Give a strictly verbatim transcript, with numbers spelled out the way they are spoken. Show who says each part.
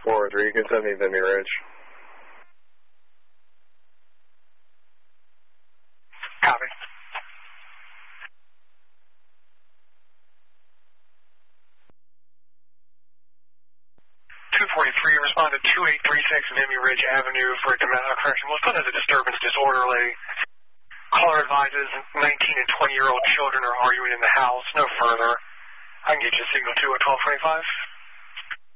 Speaker 1: four three, you can send me Vimy Ridge.
Speaker 2: Copy. two forty-three, respond to two eight three six Vimy Ridge Avenue for a uh, correction. We'll put as a disturbance disorderly. Caller advises nineteen and twenty-year-old children are arguing in the house. No further. I can get you a signal to at twelve twenty-five.